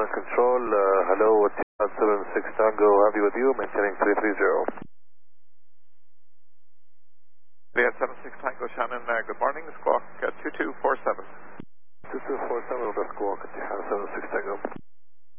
Control, hello, 76 Tango, Heavy with you, maintaining 330. Leon 76 Tango Shannon, good morning, Squawk 2247. 2247, Squawk, 76 Tango.